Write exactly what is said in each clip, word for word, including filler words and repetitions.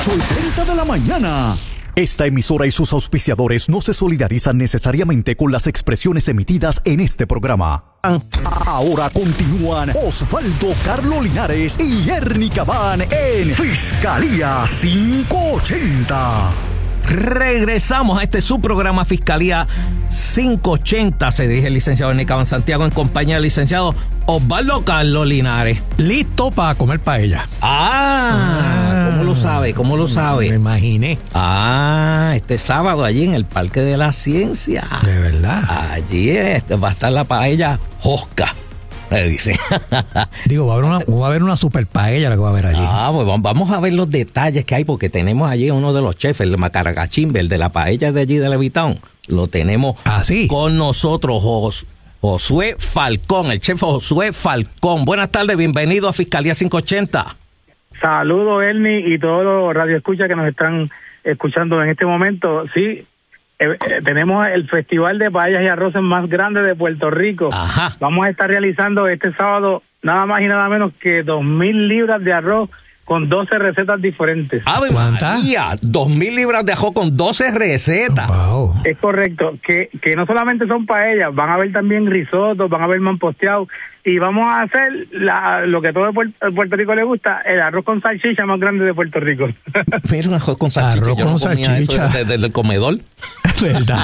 ocho y treinta de la mañana. Esta emisora y sus auspiciadores no se solidarizan necesariamente con las expresiones emitidas en este programa. Ahora continúan Osvaldo Carlos Linares y Ernie Cabán en Fiscalía quinientos ochenta. Regresamos a este su programa Fiscalía quinientos ochenta. Se dirige el licenciado Ernie Cabán Santiago en compañía del licenciado Osvaldo Carlos Linares. Listo para comer paella. Ah, ¿cómo lo sabe? ¿Cómo lo sabe? Me imaginé. Ah, este sábado allí en el Parque de la Ciencia. De verdad. Allí este, va a estar la paella Josca, me dice. Digo, va a haber una, va a haber una super paella la que va a haber allí. Ah, pues vamos a ver los detalles que hay, porque tenemos allí uno de los chefs, el Macaragachimbe, el de la paella de allí de Levitown. Lo tenemos ¿Ah, sí? con nosotros, Jos, Josué Falcón, el chef Josué Falcón. Buenas tardes, bienvenido a Fiscalía quinientos ochenta. Saludos, Ernie, y todos los radioescuchas que nos están escuchando en este momento. Sí, eh, eh, tenemos el Festival de Paellas y Arroces más grande de Puerto Rico. Ajá. Vamos a estar realizando este sábado nada más y nada menos que dos mil libras de arroz con doce recetas diferentes. ¡Ave ¿Cuántas? María! Dos mil libras de ajo con doce recetas. Wow. Es correcto, que, que no solamente son paellas, van a haber también risotos, van a haber mamposteados, y vamos a hacer la, lo que a todo Puerto, Puerto Rico le gusta, el arroz con salchicha más grande de Puerto Rico. Mira, un arroz con salchicha. Arroz Yo no con comía salchicha. eso desde el comedor. ¿Verdad?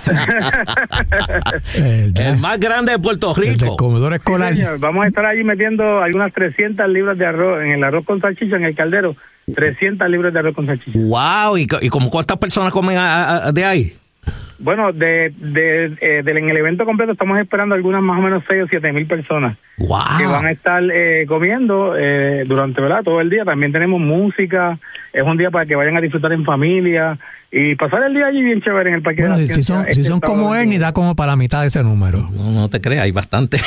¿Verdad? El más grande de Puerto El del Rico. comedor Sí, escolar. señor, vamos a estar allí metiendo algunas trescientas libras de arroz en el arroz con salchicha en el caldero, trescientas libras de arroz con salchicha. ¡Wow! ¿Y, co- y como cuántas personas comen a- a- de ahí? Bueno, de, de, eh, de- en el evento completo estamos esperando algunas más o menos seis o siete mil personas ¡Wow! que van a estar eh, comiendo eh, durante, ¿verdad?, todo el día. También tenemos música, es un día para que vayan a disfrutar en familia y pasar el día allí bien chévere en el Parque Bueno, de la si, Ciencia. son, si Este son sábado como veintiuno. Ernie, da como para la mitad de ese número. No, no te creas, hay bastante.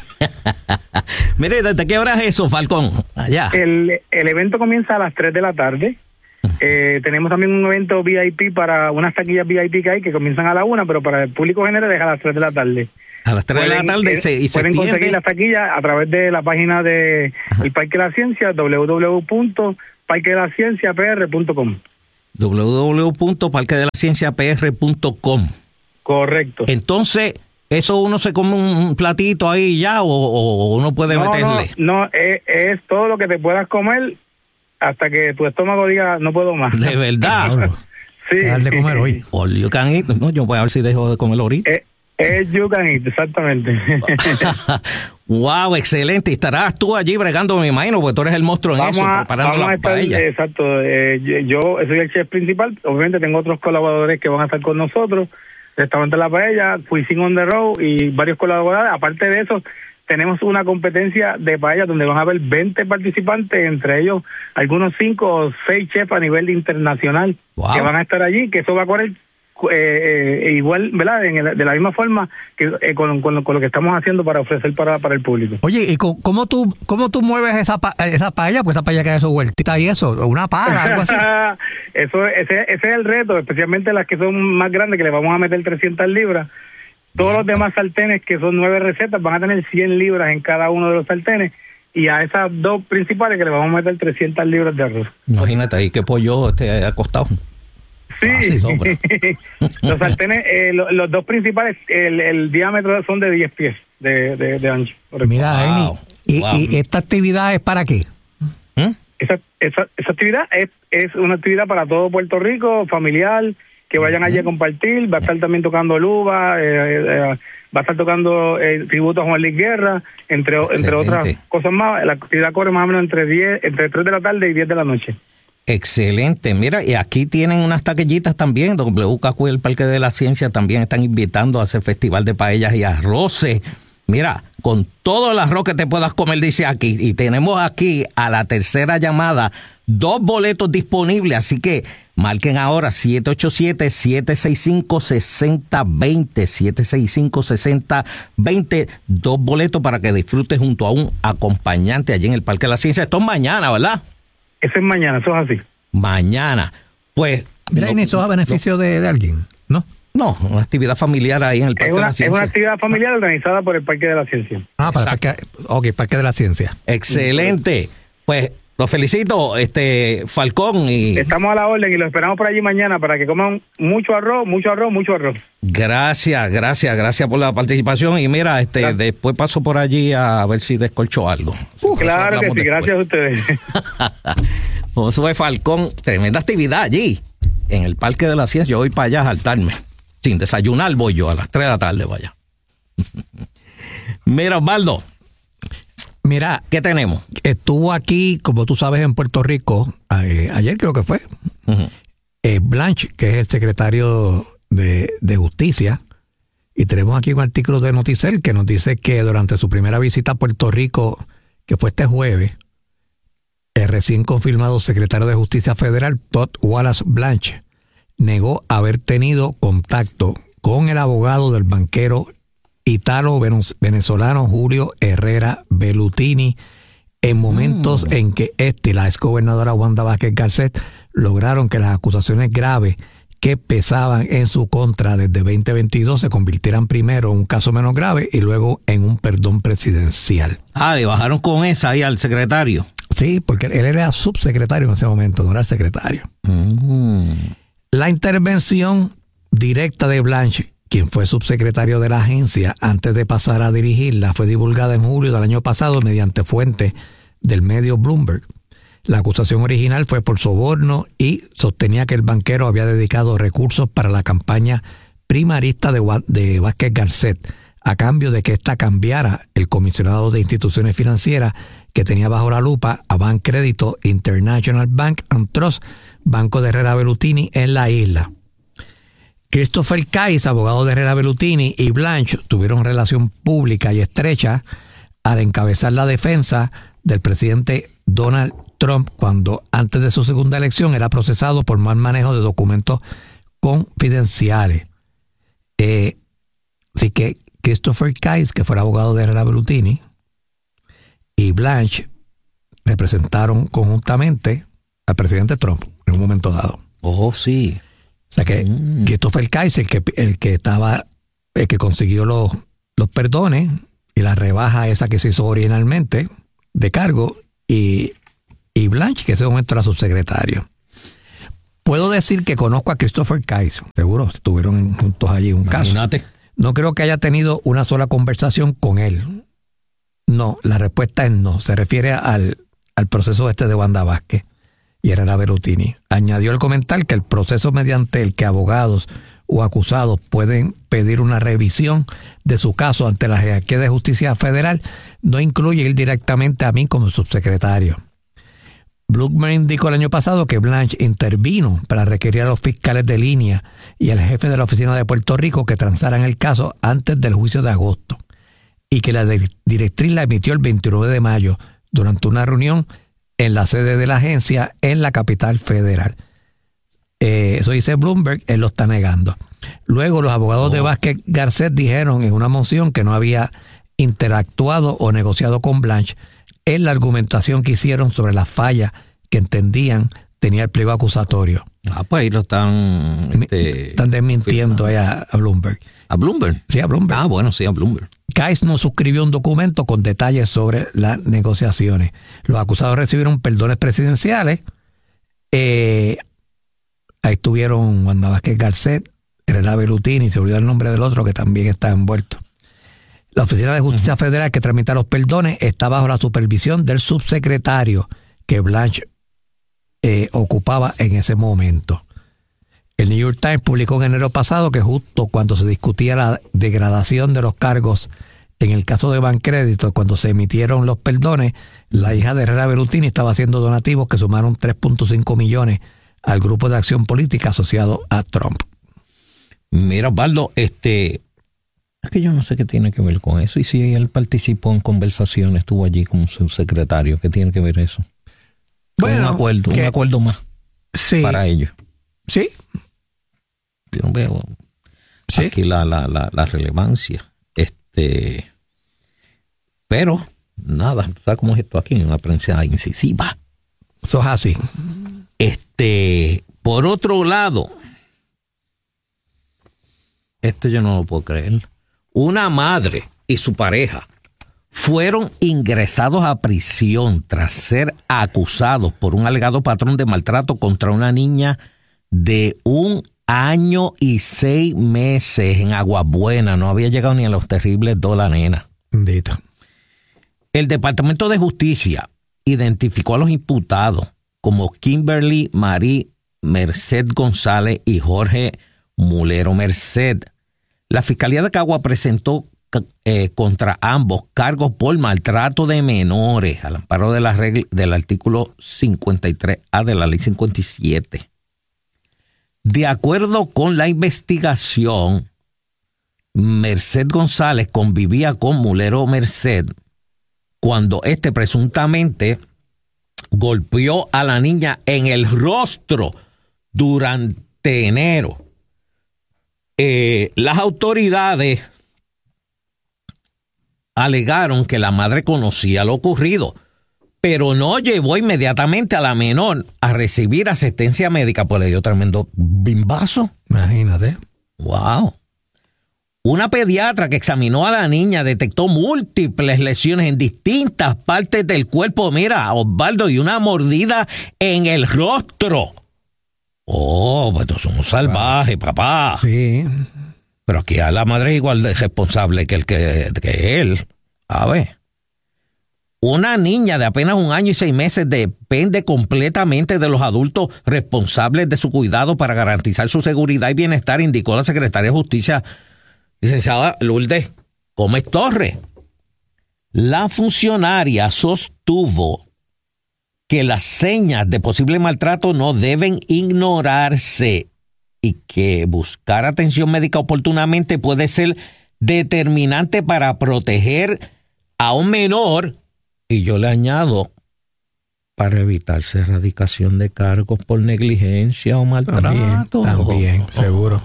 Mire, ¿desde qué hora es eso, Falcón? Allá. El, el evento comienza a las tres de la tarde. Eh, tenemos también un evento V I P para unas taquillas V I P que hay que comienzan a la una, pero para el público general es a las tres de la tarde. A las tres de la Pueden, tarde y eh, se, y se pueden conseguir extiende. las taquillas a través de la página de el Parque de la Ciencia, doble u doble u doble u punto parque de la ciencia p r punto com. doble u doble u doble u punto parque de la ciencia p r punto com. Correcto. Entonces, ¿eso uno se come un platito ahí ya o, o uno puede no, meterle? no, no es, es todo lo que te puedas comer hasta que tu estómago diga no puedo más. De verdad. Claro. Sí. Dejar de comer hoy. All you can eat. No, yo voy a ver si dejo de comer ahorita. Es, es you can eat, exactamente. Wow, excelente. Y estarás tú allí bregando, me imagino, porque tú eres el monstruo en Vamos eso, a, preparando vamos a las estar, paellas. exacto, eh, yo soy el chef principal, obviamente tengo otros colaboradores que van a estar con nosotros, Restaurante La Paella, Cuisine on the Road y varios colaboradores. Aparte de eso, tenemos una competencia de paella donde van a haber veinte participantes, entre ellos algunos cinco o seis chefs a nivel internacional. Wow. Que van a estar allí, que eso va a correr eh, eh, igual, ¿verdad? En el, de la misma forma que eh, con, con, lo, con lo que estamos haciendo para ofrecer para, para el público. Oye, ¿y co- cómo tú cómo tú mueves esa pa- esa paella? Pues esa paella que hay eso vueltita y eso, o una para, algo así. Eso, ese, ese es el reto, especialmente las que son más grandes, que le vamos a meter trescientas libras. Todos los demás sartenes, que son nueve recetas, van a tener cien libras en cada uno de los sartenes. Y a esas dos principales que le vamos a meter trescientas libras de arroz. Imagínate ahí qué pollo este acostado. Sí, Ah, sí, sobra. los sartenes, eh, lo- los dos principales, el, el diámetro son de diez pies de, de, de ancho. Correcto. Mira, Wow, Ernie, y, wow. y esta actividad es para qué? ¿Mm? Esa, esa, esa actividad es, es una actividad para todo Puerto Rico, familiar, que vayan allí a compartir. Va a estar también tocando Luba, eh, eh, va a estar tocando eh, tributo a Juan Luis Guerra, entre, entre otras cosas más. La actividad corre más o menos entre diez, entre tres de la tarde y diez de la noche. Excelente. Mira, y aquí tienen unas taquillitas también. W K Q y el Parque de la Ciencia también están invitando a hacer festival de paellas y arroces. Mira, con todo el arroz que te puedas comer, dice aquí. Y tenemos aquí a la tercera llamada dos boletos disponibles. Así que marquen ahora siete ocho siete, siete seis cinco, seis cero dos cero, siete seis cinco, seis cero dos cero. Dos boletos para que disfrutes junto a un acompañante allí en el Parque de la Ciencia. Esto es mañana, ¿verdad? Eso es mañana, eso es así. Mañana. Pues. Mira, no, ¿y eso es a beneficio no, de, de alguien? ¿No? No, una actividad familiar ahí en el Parque Es una, de la es Ciencia. una actividad familiar organizada por el Parque de la Ciencia. Ah, para el parque, ok, Parque de la Ciencia. Excelente. Pues Los felicito, este Falcón. Y estamos a la orden y los esperamos por allí mañana para que coman mucho arroz, mucho arroz, mucho arroz. Gracias, gracias, graas por la participación. Y mira, este gracias. Después paso por allí a ver si descolcho algo. Uh, claro que sí, después. Gracias a ustedes. Josué Falcón, tremenda actividad allí, en el Parque de la Ciencia. Yo voy para allá a saltarme. Sin desayunar voy yo, a las tres de la tarde vaya. Mira, Osvaldo. Mira, ¿qué tenemos? Estuvo aquí, como tú sabes, en Puerto Rico, eh, ayer creo que fue, uh-huh. eh, Blanche, que es el secretario de, de Justicia, y tenemos aquí un artículo de Noticel que nos dice que durante su primera visita a Puerto Rico, que fue este jueves, el recién confirmado secretario de Justicia Federal, Todd Wallace Blanche, negó haber tenido contacto con el abogado del banquero italo-venezolano Julio Herrera Bellutini en momentos mm. en que este y la exgobernadora Wanda Vázquez Garcet lograron que las acusaciones graves que pesaban en su contra desde veinte veintidós se convirtieran primero en un caso menos grave y luego en un perdón presidencial. Ah, le bajaron con esa ahí al secretario. Sí, porque él era subsecretario en ese momento, no era el secretario. Mm. La intervención directa de Blanche, quien fue subsecretario de la agencia antes de pasar a dirigirla, fue divulgada en julio del año pasado mediante fuentes del medio Bloomberg. La acusación original fue por soborno y sostenía que el banquero había dedicado recursos para la campaña primarista de, de Vázquez Garcet, a cambio de que ésta cambiara el comisionado de instituciones financieras que tenía bajo la lupa a Bancrédito International Bank and Trust, Banco de Herrera Bellutini, en la isla. Christopher Kais, abogado de Herrera Bellutini, y Blanche tuvieron relación pública y estrecha al encabezar la defensa del presidente Donald Trump cuando antes de su segunda elección era procesado por mal manejo de documentos confidenciales. Eh, así que Christopher Kais, que fuera abogado de Herrera Bellutini, y Blanche representaron conjuntamente al presidente Trump en un momento dado. Oh, sí. O sea que mm. Christopher Kais, el que, el que estaba, el que consiguió los, los perdones y la rebaja esa que se hizo originalmente de cargo, y, y Blanche, que en ese momento era subsecretario. Puedo decir que conozco a Christopher Kais, seguro estuvieron juntos allí un Imagínate. caso. No creo que haya tenido una sola conversación con él. No, la respuesta es no. Se refiere al, al proceso este de Wanda Vázquez y Herrera Bellutini. Añadió el comentar que el proceso mediante el que abogados o acusados pueden pedir una revisión de su caso ante la jerarquía de justicia federal no incluye ir directamente a mí como subsecretario. Bloomberg indicó el año pasado que Blanche intervino para requerir a los fiscales de línea y al jefe de la oficina de Puerto Rico que transaran el caso antes del juicio de agosto, y que la directriz la emitió el veintinueve de mayo durante una reunión en la sede de la agencia en la capital federal. Eh, eso dice Bloomberg, él lo está negando. Luego los abogados oh. de Vázquez Garcet dijeron en una moción que no había interactuado o negociado con Blanche en la argumentación que hicieron sobre las fallas que entendían tenía el pliego acusatorio. Ah, pues ahí lo están... Este, están desmintiendo ahí a, a Bloomberg. ¿A Bloomberg? Sí, a Bloomberg. Ah, bueno, sí, a Bloomberg. Kais no suscribió un documento con detalles sobre las negociaciones. Los acusados recibieron perdones presidenciales. Eh, ahí estuvieron Wanda Vázquez Garcet, Herrera Bellutini, se olvidó el nombre del otro que también está envuelto. La Oficina de Justicia uh-huh. Federal que tramita los perdones está bajo la supervisión del subsecretario que Blanche eh, ocupaba en ese momento. El New York Times publicó en enero pasado que justo cuando se discutía la degradación de los cargos en el caso de Bancrédito, cuando se emitieron los perdones, la hija de Herrera Bellutini estaba haciendo donativos que sumaron tres punto cinco millones al grupo de acción política asociado a Trump. Mira, Osvaldo, este... es que yo no sé qué tiene que ver con eso. Y si él participó en conversaciones, estuvo allí como subsecretario, ¿qué tiene que ver eso? Bueno, un acuerdo, que, un acuerdo más sí, para ellos. Sí. Yo no veo sí. aquí la, la, la, la relevancia. Este, pero nada, ¿sabes cómo es esto aquí? Una prensa incisiva. Eso es así. Este, por otro lado, esto yo no lo puedo creer. Una madre y su pareja fueron ingresados a prisión tras ser acusados por un alegado patrón de maltrato contra una niña de un año y seis meses en Aguabuena. No había llegado ni a los terribles dos la nena. Bendito. El Departamento de Justicia identificó a los imputados como Kimberly Marie Merced González y Jorge Mulero Merced. La Fiscalía de Cagua presentó eh, contra ambos cargos por maltrato de menores al amparo de la regla, del artículo cincuenta y tres A de la ley cincuenta y siete. De acuerdo con la investigación, Merced González convivía con Mulero Merced cuando este presuntamente golpeó a la niña en el rostro durante enero. Eh, las autoridades alegaron que la madre conocía lo ocurrido, pero no llevó inmediatamente a la menor a recibir asistencia médica, pues le dio tremendo bimbazo. Imagínate. Wow. Una pediatra que examinó a la niña detectó múltiples lesiones en distintas partes del cuerpo. Mira, Osvaldo, y una mordida en el rostro. Oh, pues estos son salvajes, papá. Sí. Pero aquí a la madre es igual de responsable que, el que, que él. A ver. Una niña de apenas un año y seis meses depende completamente de los adultos responsables de su cuidado para garantizar su seguridad y bienestar, indicó la secretaria de Justicia, licenciada Lourdes Gómez Torres. La funcionaria sostuvo que las señas de posible maltrato no deben ignorarse y que buscar atención médica oportunamente puede ser determinante para proteger a un menor. Y yo le añado, para evitarse erradicación de cargos por negligencia o maltrato. También, también oh, seguro.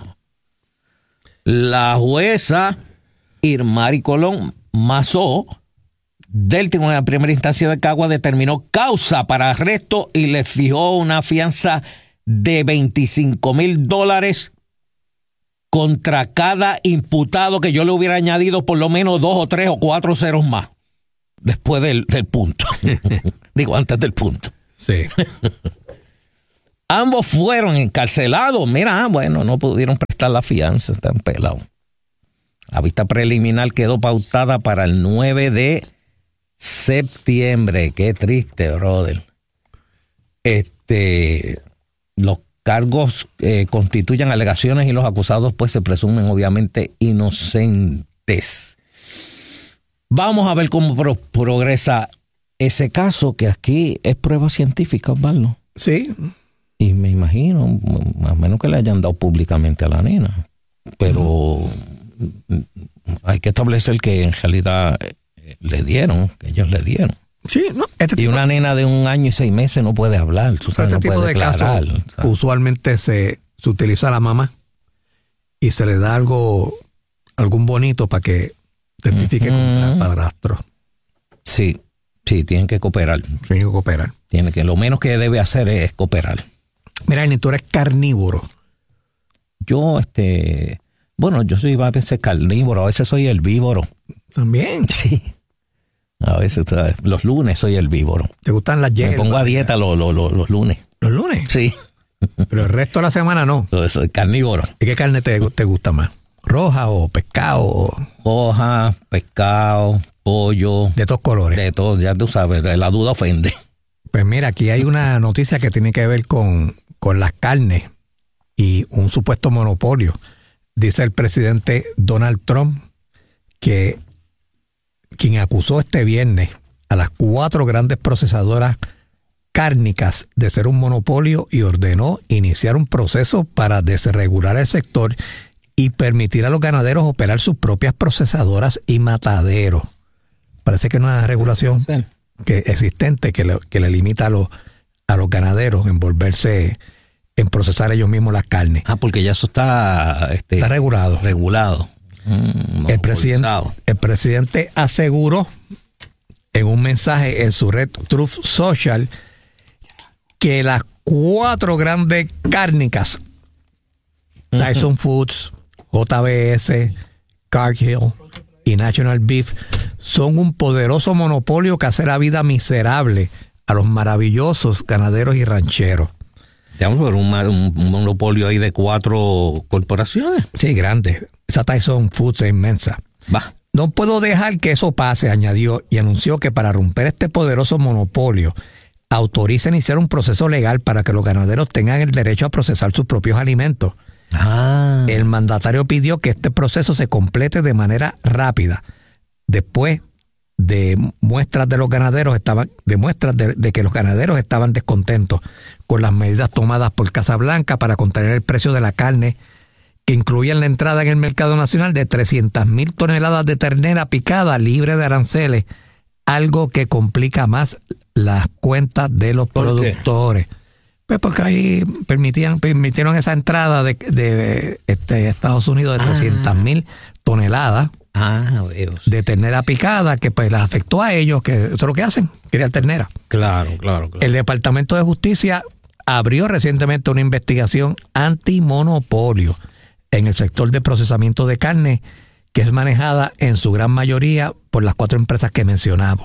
La jueza Irmari Colón Mazó del Tribunal de Primera Instancia de Cagua determinó causa para arresto y le fijó una fianza de veinticinco mil dólares contra cada imputado, que yo le hubiera añadido por lo menos dos o tres o cuatro ceros más después del, del punto. Digo, antes del punto. Sí. Ambos fueron encarcelados. Mira, bueno, no pudieron prestar la fianza, están pelados. La vista preliminar quedó pautada para el nueve de septiembre. Qué triste, brother. Este, los cargos eh, constituyen alegaciones y los acusados pues se presumen obviamente inocentes. Vamos a ver cómo pro- progresa ese caso, que aquí es prueba científica, Osvaldo. Sí. Y me imagino, a menos que le hayan dado públicamente a la nena, pero mm. hay que establecer que en realidad le dieron, que ellos le dieron. Sí, no. Este y una nena de un año y seis meses no puede hablar, tú sabes, este no tipo puede de declarar. casos, usualmente se, se utiliza a la mamá y se le da algo, algún bonito para que testifique uh-huh. contra el padrastro. Sí, sí, tienen que cooperar. Tienen que cooperar. Tiene que, lo menos que debe hacer es cooperar. Mira, ni tú eres carnívoro. Yo, este, bueno, yo soy a veces carnívoro, a veces soy herbívoro. También. Sí. A veces, ¿sabes? Los lunes soy herbívoro. ¿Te gustan las hierbas? Me pongo a dieta los, los, los, los lunes. ¿Los lunes? Sí. Pero el resto de la semana no. Entonces, soy carnívoro. ¿Y qué carne te, te gusta más? ¿Roja o pescado? O... Hoja, pescado, pollo. De todos colores. De todos, ya tú sabes, la duda ofende. Pues mira, aquí hay una noticia que tiene que ver con, con las carnes y un supuesto monopolio. Dice el presidente Donald Trump que quien acusó este viernes a las cuatro grandes procesadoras cárnicas de ser un monopolio y ordenó iniciar un proceso para desregular el sector y permitir a los ganaderos operar sus propias procesadoras y mataderos. Parece que es una regulación sí. que existente que le, que le limita a los, a los ganaderos envolverse en procesar ellos mismos las carnes. Ah, porque ya eso está... Este, está regulado. Regulado. Mm, el, presidente, el presidente aseguró en un mensaje en su red Truth Social que las cuatro grandes cárnicas, uh-huh. Tyson Foods, J B S, Cargill y National Beef, son un poderoso monopolio que hace la vida miserable a los maravillosos ganaderos y rancheros. Digamos, pero un, un, un monopolio ahí de cuatro corporaciones. Sí, grande. Esa Tyson Foods es inmensa. Va. No puedo dejar que eso pase, añadió, y anunció que para romper este poderoso monopolio autoriza iniciar un proceso legal para que los ganaderos tengan el derecho a procesar sus propios alimentos. Ah. El mandatario pidió que este proceso se complete de manera rápida. Después de muestras de los ganaderos estaban, de muestras de, de que los ganaderos estaban descontentos con las medidas tomadas por Casablanca para contener el precio de la carne, que incluían la entrada en el mercado nacional de trescientas mil toneladas de ternera picada libre de aranceles, algo que complica más las cuentas de los ¿Por productores. qué? Pues porque ahí permitían, permitieron esa entrada de, de este, Estados Unidos de trescientas mil toneladas Ah, veo. de ternera picada, que pues les afectó a ellos, que eso es lo que hacen, querían ternera. Claro, claro, claro. El Departamento de Justicia abrió recientemente una investigación antimonopolio en el sector de procesamiento de carne, que es manejada en su gran mayoría por las cuatro empresas que mencionamos.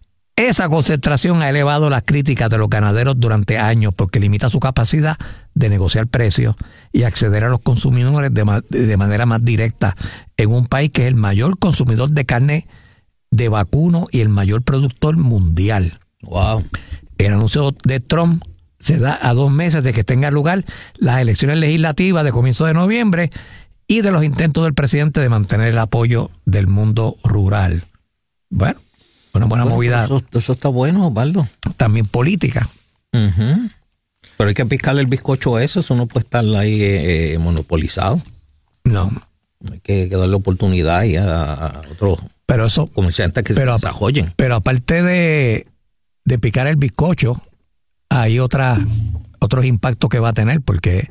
Esa concentración ha elevado las críticas de los ganaderos durante años porque limita su capacidad de negociar precios y acceder a los consumidores de, ma- de manera más directa en un país que es el mayor consumidor de carne de vacuno y el mayor productor mundial. Wow. El anuncio de Trump se da a dos meses de que tengan lugar las elecciones legislativas de comienzo de noviembre y de los intentos del presidente de mantener el apoyo del mundo rural. Bueno, una buena Bueno, movida Eso, eso está bueno, Osvaldo. también política. Uh-huh. Pero hay que picarle el bizcocho a eso, eso no puede estar ahí eh, monopolizado. No, Hay que, que darle oportunidad y a, a otros pero eso, comerciantes que pero, se desarrollen. pero aparte de, de picar el bizcocho, hay otra, otros impactos que va a tener, porque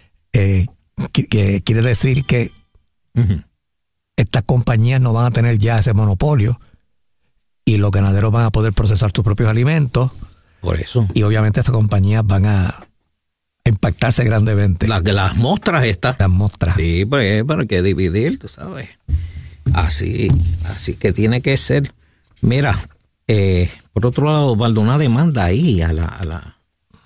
eh, que, que quiere decir que Uh-huh. estas compañías no van a tener ya ese monopolio y los ganaderos van a poder procesar sus propios alimentos Por eso. y obviamente estas compañías van a impactarse grandemente. Las, las mostras estas. Las muestras. Sí, pero, pero hay que dividir, tú sabes. Así, así que tiene que ser. Mira, eh, por otro lado, Osvaldo, una demanda ahí a la, a la,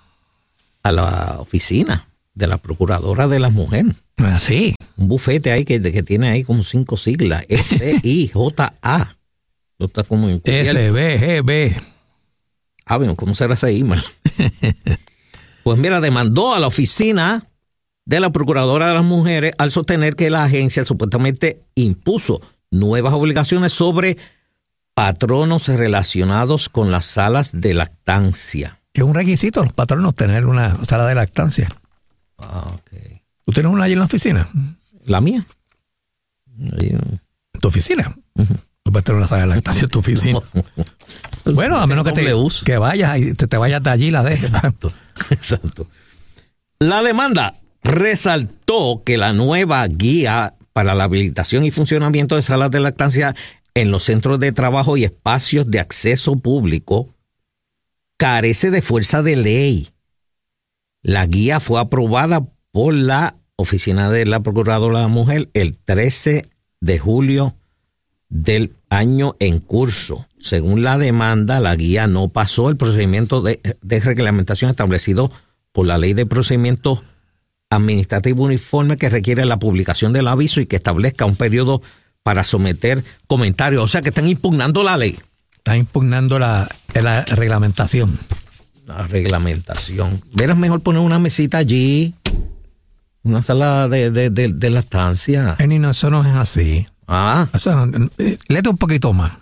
a la oficina de la Procuradora de la Mujer. Así. Un bufete ahí que, que tiene ahí como cinco siglas. S I J A. Lo está como S B G B. Ah, bueno, ¿cómo será ese email? Pues mira, demandó a la oficina de la Procuradora de las Mujeres al sostener que la agencia supuestamente impuso nuevas obligaciones sobre patronos relacionados con las salas de lactancia. Es un requisito los patronos tener una sala de lactancia. Ah, ok. ¿Tú tienes una allí en la oficina? ¿La mía? Ahí, ¿En tu oficina? uh-huh. Tú puedes tener una sala de lactancia en tu oficina. Bueno, a menos que te, que vayas y te, te vayas de allí la dejes. Exacto, exacto. La demanda resaltó que la nueva guía para la habilitación y funcionamiento de salas de lactancia en los centros de trabajo y espacios de acceso público carece de fuerza de ley. La guía fue aprobada por la Oficina de la Procuradora de la Mujer el trece de julio del año en curso. Según la demanda, la guía no pasó el procedimiento de, de reglamentación establecido por la Ley de Procedimiento Administrativo Uniforme, que requiere la publicación del aviso y que establezca un periodo para someter comentarios. O sea, que están impugnando la ley. Están impugnando la, la reglamentación. La reglamentación. Verás mejor poner una mesita allí, una sala de, de, de, de lactancia. Eni, no, eso no es así. Ah. Eso, eh, léete un poquito más.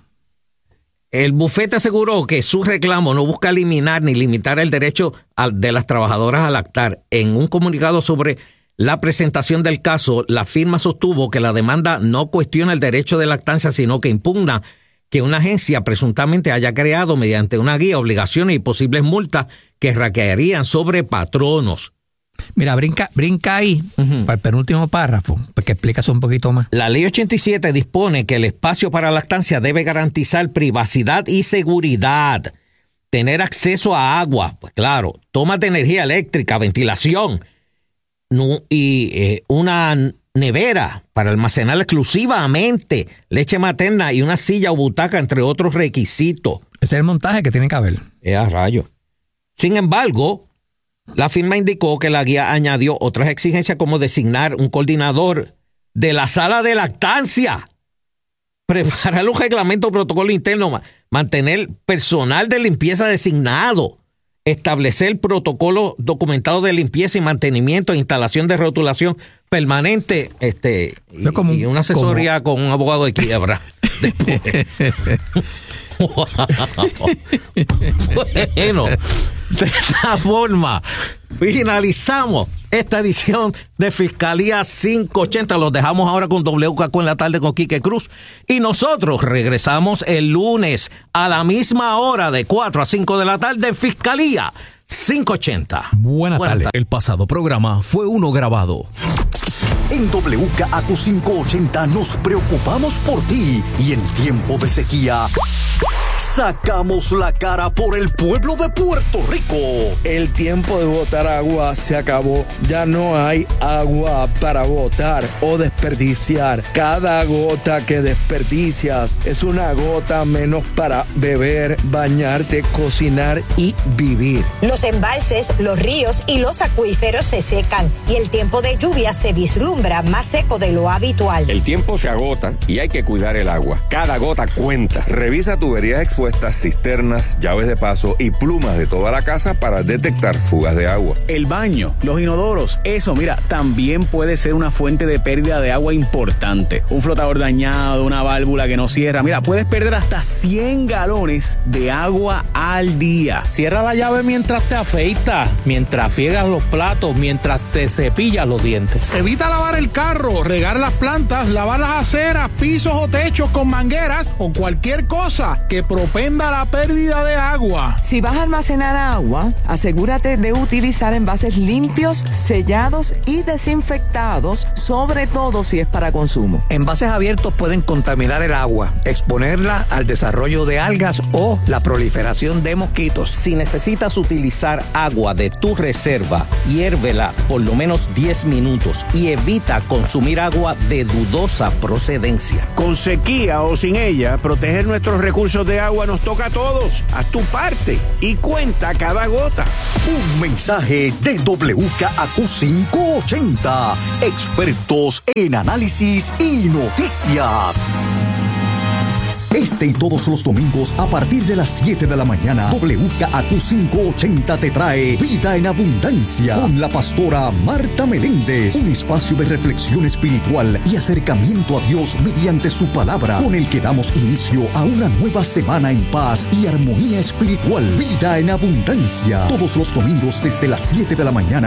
El bufete aseguró que su reclamo no busca eliminar ni limitar el derecho a, de las trabajadoras a lactar. En un comunicado sobre la presentación del caso, la firma sostuvo que la demanda no cuestiona el derecho de lactancia, sino que impugna que una agencia presuntamente haya creado mediante una guía obligaciones y posibles multas que recaerían sobre patronos. Mira, brinca, brinca ahí uh-huh. para el penúltimo párrafo, para que explicas un poquito más. La ley ochenta y siete dispone que el espacio para lactancia debe garantizar privacidad y seguridad, tener acceso a agua, pues claro, tomas de energía eléctrica, ventilación no, y eh, una nevera para almacenar exclusivamente leche materna y una silla o butaca, entre otros requisitos. Ese es el montaje que tiene que haber. Es a rayo. Sin embargo, la firma indicó que la guía añadió otras exigencias como designar un coordinador de la sala de lactancia, preparar un reglamento protocolo interno, mantener personal de limpieza designado, establecer protocolo documentado de limpieza y mantenimiento e instalación de rotulación permanente, este, y, como, y una asesoría como... con un abogado de quiebra. Después. Wow. Bueno, de esta forma finalizamos esta edición de Fiscalía quinientos ochenta. Los dejamos ahora con W K Q en la tarde con Quique Cruz y nosotros regresamos el lunes a la misma hora de cuatro a cinco de la tarde. Fiscalía quinientos ochenta. Buenas tardes. El pasado programa fue uno grabado. En W K A Q quinientos ochenta nos preocupamos por ti y en tiempo de sequía sacamos la cara por el pueblo de Puerto Rico. El tiempo de botar agua se acabó. Ya no hay agua para botar o desperdiciar. Cada gota que desperdicias es una gota menos para beber, bañarte, cocinar y vivir. Los embalses, los ríos y los acuíferos se secan y el tiempo de lluvia se vislumbra más seco de lo habitual. El tiempo se agota y hay que cuidar el agua. Cada gota cuenta. Revisa tuberías expuestas, cisternas, llaves de paso y plumas de toda la casa para detectar fugas de agua. El baño, los inodoros, eso, mira, también puede ser una fuente de pérdida de agua importante. Un flotador dañado, una válvula que no cierra. Mira, puedes perder hasta cien galones de agua al día. Cierra la llave mientras te afeitas, mientras friegas los platos, mientras te cepillas los dientes. Evita lavar el carro, regar las plantas, lavar las aceras, pisos o techos con mangueras o cualquier cosa que propenda la pérdida de agua. Si vas a almacenar agua, asegúrate de utilizar envases limpios, sellados y desinfectados, sobre todo si es para consumo. Envases abiertos pueden contaminar el agua, exponerla al desarrollo de algas o la proliferación de mosquitos. Si necesitas utilizar agua de tu reserva, hiérvela por lo menos diez minutos y evita consumir agua de dudosa procedencia. Con sequía o sin ella, proteger nuestros recursos de agua nos toca a todos. Haz tu parte y cuenta cada gota. Un mensaje de W K A Q quinientos ochenta. Expertos en análisis y noticias. Este y todos los domingos a partir de las siete de la mañana, W K A Q quinientos ochenta te trae Vida en Abundancia con la pastora Marta Meléndez. Un espacio de reflexión espiritual y acercamiento a Dios mediante su palabra, con el que damos inicio a una nueva semana en paz y armonía espiritual. Vida en Abundancia, todos los domingos desde las siete de la mañana